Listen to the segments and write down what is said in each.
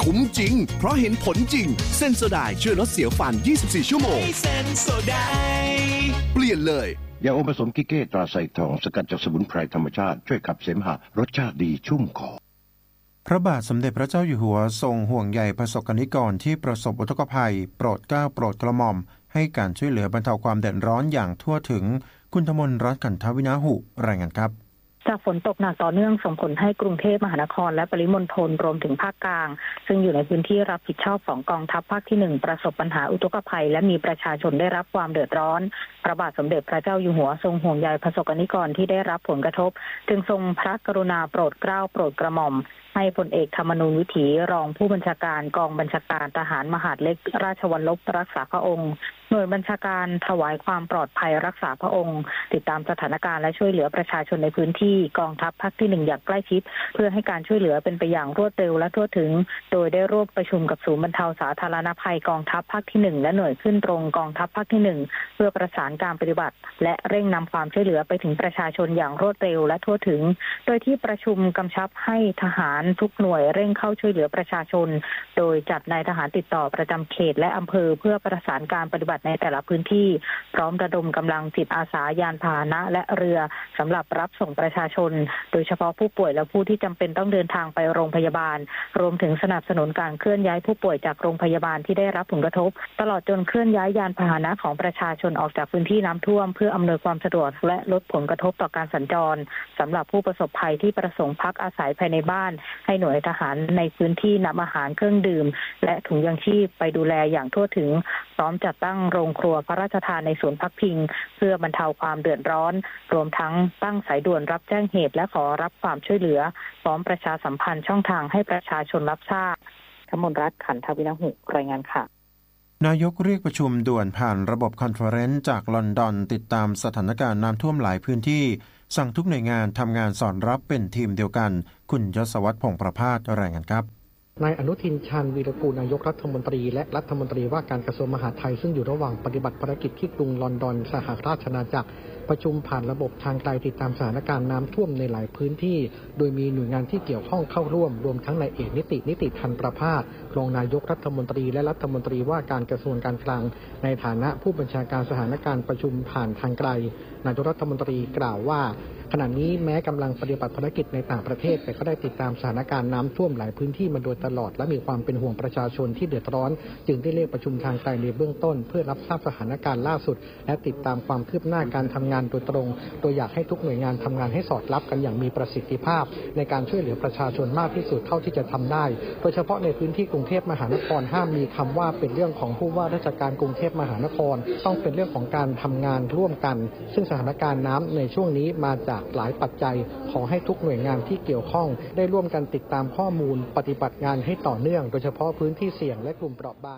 คุ้มจริงเพราะเห็นผลจริงเซนโซไดช่วยลดเสียวฟัน24ชั่วโมงเซนโซไดเปลี่ยนเลยยาอมผสมกิเก้ตราไซทองสกัดจากสมุนไพรธรรมชาติช่วยขับเสมหะรสชาติดีชุ่มคอพระบาทสมเด็จพระเจ้าอยู่หัวทรงห่วงใยประสบกนิกรที่ประสบอุทกภัยโปรดเกล้าโปรดกระหม่อมให้การช่วยเหลือบรรเทาความเดือดร้อนอย่างทั่วถึงคุณธมนต์รัตน์ขันธวินาหุรายงานครับจากฝนตกหนักต่อเนื่องส่งผลให้กรุงเทพมหานครและปริมณฑลรวมถึงภาคกลางซึ่งอยู่ในพื้นที่รับผิดชอบของกองทัพภาคที่1ประสบปัญหาอุทกภัยและมีประชาชนได้รับความเดือดร้อนพระบาทสมเด็จพระเจ้าอยู่หัวทรงห่วงใยประสบกนิกรที่ได้รับผลกระทบจึงทรงพระกรุณาโปรดเกล้าโปรดกระหม่อมให้พลเอกธรรมนูญวิถีรองผู้บัญชาการกองบัญชาการทหารมหาดเล็กราชวัลลบรักษาพระองค์หน่วยบัญชาการถวายความปลอดภัยรักษาพระองค์ติดตามสถานการณ์และช่วยเหลือประชาชนในพื้นที่กองทัพภาคที่1อย่างใกล้ชิดเพื่อให้การช่วยเหลือเป็นไปอย่างรวดเร็วและทั่วถึงโดยได้ร่วมประชุมกับศูนย์บรรเทาสาธารณภัยกองทัพภาคที่1และหน่วยขึ้นตรงกองทัพภาคที่1เพื่อประสานการปฏิบัติและเร่งนำความช่วยเหลือไปถึงประชาชนอย่างรวดเร็วและทั่วถึงโดยที่ประชุมกำชับให้ทหารทุกหน่วยเร่งเข้าช่วยเหลือประชาชนโดยจัดนายทหารติดต่อประจำเขตและอำเภอเพื่อประสานการปฏิบัติในแต่ละพื้นที่พร้อมระดมกำลังจิตอาสายานพาหนะและเรือสำหรับรับส่งประชาชนโดยเฉพาะผู้ป่วยและผู้ที่จำเป็นต้องเดินทางไปโรงพยาบาลรวมถึงสนับสนุนการเคลื่อนย้ายผู้ป่วยจากโรงพยาบาลที่ได้รับผลกระทบตลอดจนเคลื่อนย้ายยานพาหนะของประชาชนออกจากพื้นที่น้ำท่วมเพื่ออำนวยความสะดวกและลดผลกระทบต่อการสัญจรสำหรับผู้ประสบภัยที่ประสงค์พักอาศัยภายในบ้านให้หน่วยทหารในพื้นที่นำอาหารเครื่องดื่มและถุงยางชีพไปดูแลอย่างทั่วถึงพร้อมจัดตั้งโรงครัวพระราชทานในศูนย์พักพิงเพื่อบรรเทาความเดือดร้อนรวมทั้งตั้งสายด่วนรับแจ้งเหตุและขอรับความช่วยเหลือพร้อมประชาสัมพันธ์ช่องทางให้ประชาชนรับทราบธมนต์รัตน์ขันธวินาหุรายงานค่ะนายกเรียกประชุมด่วนผ่านระบบคอนเฟอเรนซ์จากลอนดอนติดตามสถานการณ์น้ำท่วมหลายพื้นที่สั่งทุกหน่วยงานทำงานสอดรับเป็นทีมเดียวกันคุณยศวัฒน์พงษ์ประภาสรายงานครับนายอนุทินชาญวีรกูลนายกรัฐมนตรีและรัฐมนตรีว่าการกระทรวงมหาดไทยซึ่งอยู่ระหว่างปฏิบัติภารกิจที่กรุงลอนดอนสหราชอาณาจักรประชุมผ่านระบบทางไกลติดตามสถานการณ์น้ำท่วมในหลายพื้นที่โดยมีหน่วยงานที่เกี่ยวข้องเข้าร่วมรวมทั้งนายเอกนิติทันประภาสรองนายกรัฐมนตรีและรัฐมนตรีว่าการกระทรวงการคลังในฐานะผู้บัญชาการสถานการณ์ประชุมผ่านทางไกลนายกรัฐมนตรีกล่าวว่าขณะนี้แม้กำลังปฏิบัติภารกิจในต่างประเทศแต่ก็ได้ติดตามสถานการณ์น้ำท่วมหลายพื้นที่มาโดยตลอดและมีความเป็นห่วงประชาชนที่เดือดร้อนจึงได้เรียกประชุมทางไกลในเบื้องต้นเพื่อรับทราบสถานการณ์ล่าสุดและติดตามความคืบหน้าการทำงานโดยตรงโดยอยากให้ทุกหน่วยงานทำงานให้สอดรับกันอย่างมีประสิทธิภาพในการช่วยเหลือประชาชนมากที่สุดเท่าที่จะทำได้โดยเฉพาะในพื้นที่กรุงเทพมหานครห้ามมีคำว่าเป็นเรื่องของผู้ว่าราชการกรุงเทพมหานครต้องเป็นเรื่องของการทำงานร่วมกันซึ่งสถานการณ์น้ำในช่วงนี้มาจากหลายปัจจัยขอให้ทุกหน่วยงานที่เกี่ยวข้องได้ร่วมกันติดตามข้อมูลปฏิบัติงานให้ต่อเนื่องโดยเฉพาะพื้นที่เสี่ยงและกลุ่มเปราะบาง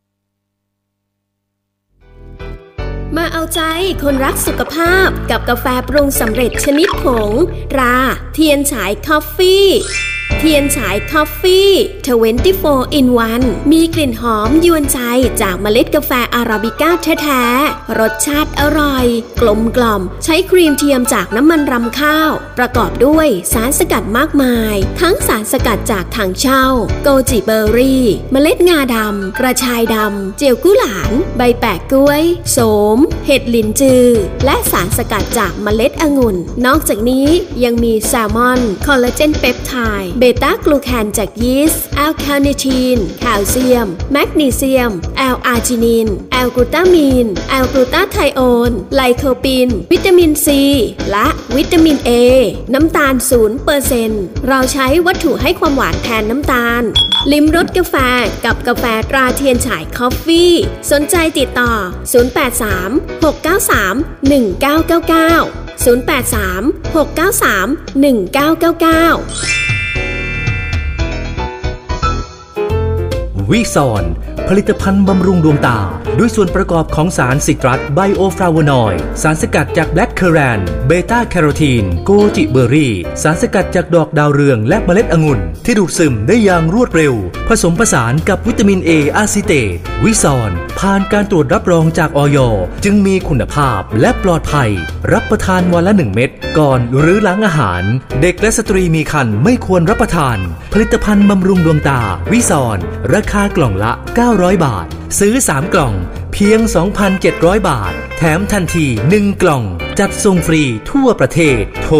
มาเอาใจคนรักสุขภาพกับกาแฟปรุงสำเร็จชนิดผงตราเทียนฉายคอฟฟี่เทียนฉายคอฟฟี่24 in 1มีกลิ่นหอมยวนใจจากเมล็ดกาแฟอาราบิก้าแท้ๆรสชาติอร่อยกลมกล่อมใช้ครีมเทียมจากน้ำมันรำข้าวประกอบด้วยสารสกัดมากมายทั้งสารสกัดจากถังเช่าโกจิเบอร์รี่เมล็ดงาดำกระชายดำเจียวกุหลาบใบแปะกล้วยโสมเห็ดลินจือและสารสกัดจากเมล็ดองุ่นนอกจากนี้ยังมีแซลมอนคอลลาเจนเปปไทด์เบต้ากลูแคนจากยีสต์แอลคาเนทีนแคลเซียมแมกนีเซียมแอลอาร์จินินแอลกลูตามีนแอลกลูตาไทโอนไลโคปินวิตามินซีและวิตามินเอน้ำตาล 0% เราใช้วัตถุให้ความหวานแทนน้ำตาลลิ้มรสกาแฟกับกาแฟตราเทียนฉายคอฟฟี่สนใจติดต่อ083 693 1999 083 693 1999 วิซอนผลิตภัณฑ์บำรุงดวงตาด้วยส่วนประกอบของสารซิตรัสไบโอฟลาโวนอยด์สารสกัดจากแบล็คเคอแรนเบต้าแคโรทีนโกจิเบอร์รี่สารสกัดจากดอกดาวเรืองและเมล็ดองุ่นที่ดูดซึมได้อย่างรวดเร็วผสมผสานกับวิตามิน A อะซิเตตวิซอนผ่านการตรวจรับรองจากอย.จึงมีคุณภาพและปลอดภัยรับประทานวันละ1 เม็ดก่อนหรือหลังอาหารเด็กและสตรีมีครรภ์ไม่ควรรับประทานผลิตภัณฑ์บำรุงดวงตาวิซอนราคากล่องละ900 บาทซื้อ3 กล่องเพียง 2,700 บาทแถมทันที1 กล่องจัดส่งฟรีทั่วประเทศโทร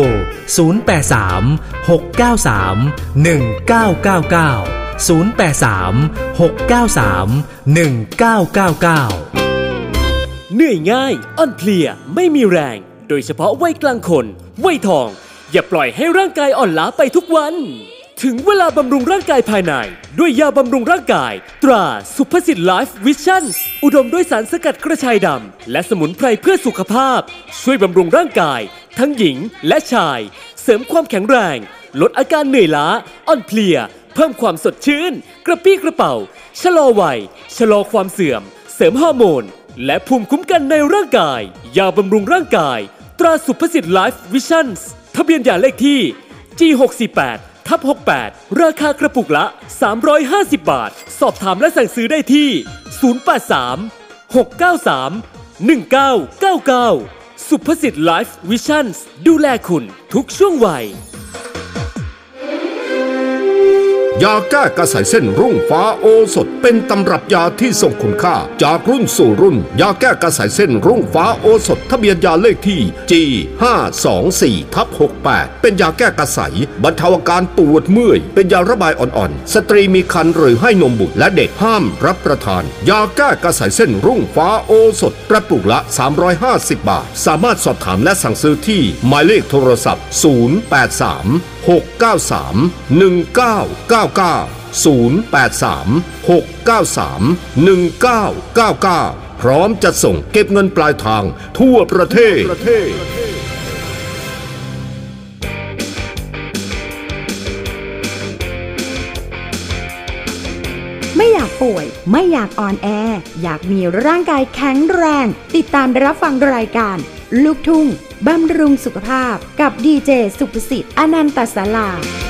083-693-1999 เหนื่อยง่ายอ่อนเพลียไม่มีแรงโดยเฉพาะวัยกลางคนวัยทองอย่าปล่อยให้ร่างกายอ่อนล้าไปทุกวันถึงเวลาบำรุงร่างกายภายในด้วยยาบำรุงร่างกายตราสุภสิทธิ์ไลฟ์วิชั่นอุดมด้วยสารสกัดกระชายดำและสมุนไพรเพื่อสุขภาพช่วยบำรุงร่างกายทั้งหญิงและชายเสริมความแข็งแรงลดอาการเหนื่อยล้าอ่อนเพลียเพิ่มความสดชื่นกระปี้กระเป๋าชะลอวัยชะลอความเสื่อมเสริมฮอร์โมนและภูมิคุ้มกันในร่างกายยาบำรุงร่างกายตราสุภสิทธิ์ไลฟ์วิชั่นทะเบียนยาเลขที่ G648/68 ราคากระปุกละ350 บาทสอบถามและสั่งซื้อได้ที่083-693-1999สุภสิทธิ์ไลฟ์วิชั่นดูแลคุณทุกช่วงวัยยาแก้กระสายเส้นรุ่งฟ้าโอสถเป็นตำรับยาที่ทรงคุณค่าจากรุ่นสู่รุ่นยาแก้กระสายเส้นรุ่งฟ้าโอสถทะเบียนยาเลขที่ G524/68 เป็นยาแก้กระสายบรรเทาอาการปวดเมื่อยเป็นยาระบายอ่อนๆสตรีมีครรภ์หรือให้นมบุตรและเด็กห้ามรับประทานยาแก้กระสายเส้นรุ่งฟ้าโอสถกระปุกละ350 บาทสามารถสอบถามและสั่งซื้อที่หมายเลขโทรศัพท์083-693-1999 083-693-1999 พร้อมจะส่งเก็บเงินปลายทางทั่วประเทศไม่อยากป่วยไม่อยากอ่อนแออยากมีร่างกายแข็งแรงติดตามรับฟังรายการลูกทุ่งบำรุงสุขภาพกับดีเจสุภสิทธิ์อนันตศาลา